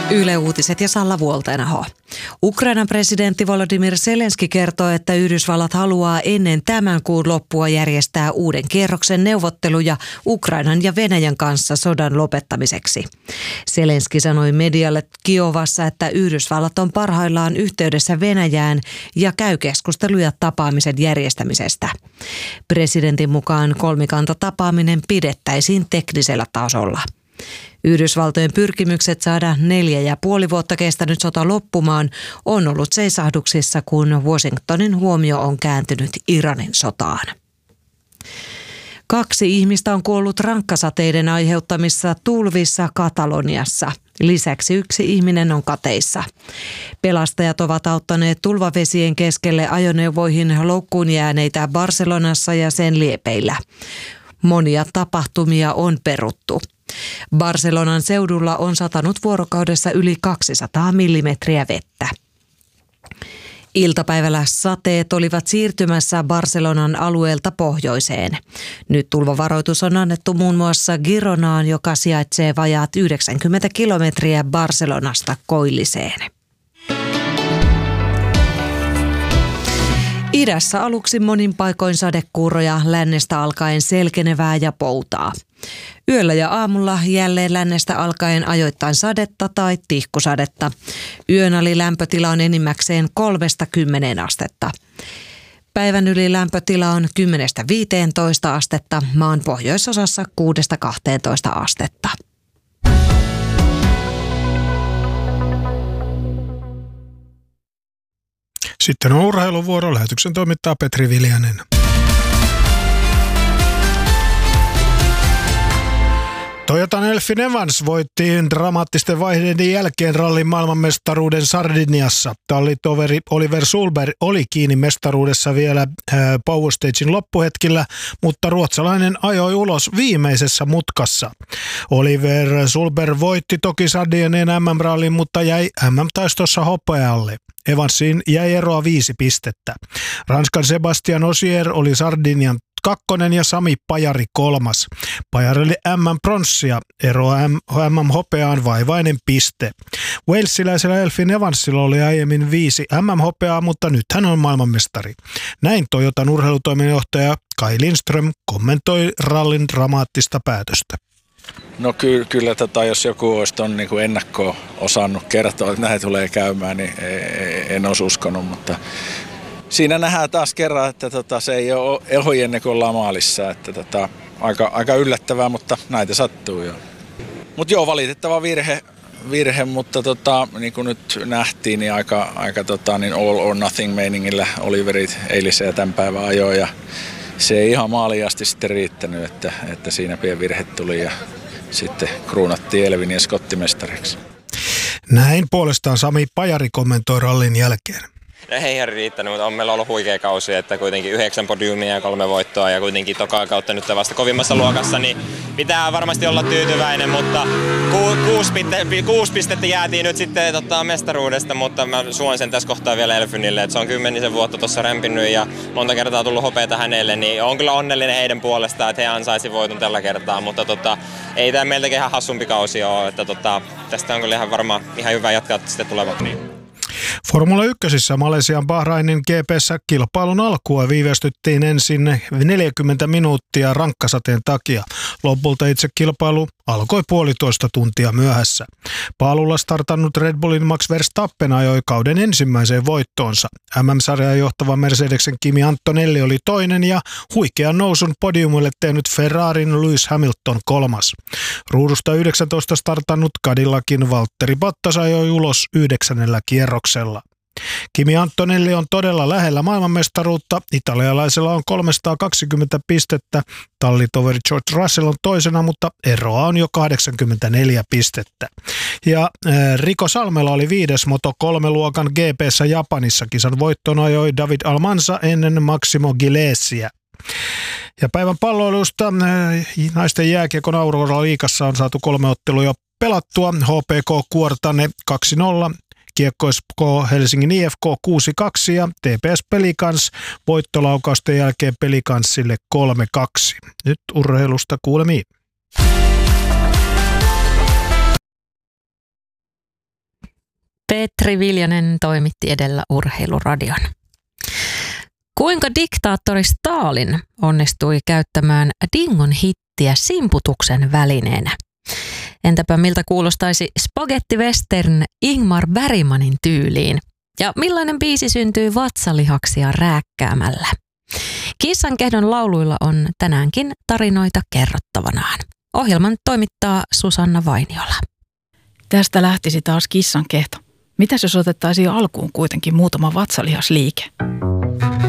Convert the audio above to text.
Yle Uutiset ja Salla Vuolteenaho. Ukrainan presidentti Volodymyr Zelenski kertoo, että Yhdysvallat haluaa ennen tämän kuun loppua järjestää uuden kierroksen neuvotteluja Ukrainan ja Venäjän kanssa sodan lopettamiseksi. Zelenski sanoi medialle Kiovassa, että Yhdysvallat on parhaillaan yhteydessä Venäjään ja käy keskusteluja tapaamisen järjestämisestä. Presidentin mukaan kolmikantatapaaminen pidettäisiin teknisellä tasolla. Yhdysvaltojen pyrkimykset saada 4,5 vuotta kestänyt sota loppumaan on ollut seisahduksissa, kun Washingtonin huomio on kääntynyt Iranin sotaan. 2 ihmistä on kuollut rankkasateiden aiheuttamissa tulvissa Kataloniassa. Lisäksi 1 ihminen on kateissa. Pelastajat ovat auttaneet tulvavesien keskelle ajoneuvoihin loukkuun jääneitä Barcelonassa ja sen liepeillä. Monia tapahtumia on peruttu. Barcelonan seudulla on satanut vuorokaudessa yli 200 millimetriä vettä. Iltapäivällä sateet olivat siirtymässä Barcelonan alueelta pohjoiseen. Nyt tulvavaroitus on annettu muun muassa Gironaan, joka sijaitsee vajaat 90 kilometriä Barcelonasta koilliseen. Idässä aluksi monin paikoin sadekuuroja, lännestä alkaen selkenevää ja poutaa. Yöllä ja aamulla jälleen lännestä alkaen ajoittain sadetta tai tihkusadetta. Yön ali lämpötila on enimmäkseen 3–10 astetta. Päivän yli lämpötila on 10–15 astetta, maan pohjoisosassa 6–12 astetta. Sitten on urheiluvuoro. Lähetyksen toimittaa Petri Viljanen. Toyotan Elfyn Evans voitti dramaattisten vaiheiden jälkeen rallin maailmanmestaruuden Sardiniassa. Tallitoveri Oliver Sulberg oli kiinni mestaruudessa vielä Power Stagen loppuhetkillä, mutta ruotsalainen ajoi ulos viimeisessä mutkassa. Oliver Sulberg voitti toki Sardinien MM-rallin, mutta jäi MM-taistossa hopealle. Evansiin jäi eroa 5 pistettä. Ranskan Sebastian Ogier oli Sardinian 2. ja Sami Pajari 3. Pajarille MM-pronssia, eroa MM-hopeaan vaivainen piste. Walesiläisellä Elfyn Evansilla oli aiemmin 5 MM-hopeaa, mutta nyt hän on maailmanmestari. Näin Toyotan urheilutoimenjohtaja Kai Lindström kommentoi rallin dramaattista päätöstä. No kyllä jos joku olisi tuon niin ennakkoon osannut kertoa, että näin tulee käymään, niin en olisi uskonut, mutta siinä nähdään taas kerran, että se ei ole ohi ennen kuin ollaan maalissa, että aika yllättävää, mutta näitä sattuu jo. Mutta joo, valitettava virhe, mutta niin kuin nyt nähtiin, niin aika niin all or nothing meiningillä Oliverit eilisen ja tämän päivän ajoi ja se ei ihan maaliin asti sitten riittänyt, että siinä pieni virhe tuli ja sitten kruunattiin Elvin ja skottimestariksi. Näin puolestaan Sami Pajari kommentoi rallin jälkeen. Ei ihan riittänyt, mutta on meillä ollut huikea kausi, että kuitenkin 9 podiumia ja 3 voittoa ja kuitenkin tokaa kautta nyt vasta kovimmassa luokassa, niin pitää varmasti olla tyytyväinen, mutta 6 pistettä jäätiin nyt sitten mestaruudesta, mutta mä suon sen tässä kohtaa vielä Elfynille, että se on 10 vuotta tuossa rämpinyt ja monta kertaa tullut hopeata hänelle, niin on kyllä onnellinen heidän puolestaan, että he ansaisi voiton tällä kertaa, mutta ei tämä meiltäkin ihan hassumpi kausi ole, että tästä on kyllä ihan varmaan ihan hyvä jatkaa sitten tulevat. Formula 1:ssä Malesian Bahrainin GP:ssä kilpailun alkua viivästyttiin ensin 40 minuuttia rankkasateen takia. Lopulta itse kilpailu alkoi 1,5 tuntia myöhässä. Paalulla startannut Red Bullin Max Verstappen ajoi kauden ensimmäiseen voittoonsa. MM-sarjaa johtava Mercedesen Kimi Antonelli oli toinen ja huikean nousun podiumille tehnyt Ferrarin Lewis Hamilton 3. Ruudusta 19 startannut Cadillacin Valtteri Bottas ajoi ulos 9. kierroksella. Kimi Antonelli on todella lähellä maailmanmestaruutta. Italialaisella on 320 pistettä. Tallitoveri George Russell on toisena, mutta eroa on jo 84 pistettä. Ja Rico Salmela oli 5. Moto3-luokan GP:ssä Japanissa. Kisan voittoon ajoi David Almanza ennen Maximo Gilesiä. Ja päivän palloilusta naisten jääkiekon Aurora-liigassa on saatu 3 ottelua pelattua. HPK Kuortane 2-0. Kiekko SK Helsingin IFK 6-2 ja TPS Pelikans voittolaukausten jälkeen Pelikansille 3-2. Nyt urheilusta kuulemiin. Petri Viljanen toimitti edellä Urheiluradion. Kuinka diktaattori Stalin onnistui käyttämään dingon hittiä simputuksen välineenä? Entäpä miltä kuulostaisi Spaghetti Western Ingmar Bergmanin tyyliin? Ja millainen biisi syntyy vatsalihaksia rääkkäämällä? Kissankehdon lauluilla on tänäänkin tarinoita kerrottavanaan. Ohjelman toimittaa Susanna Vainiola. Tästä lähtisi taas kissankehto. Mitäs jos otettaisiin alkuun kuitenkin muutama vatsalihasliike?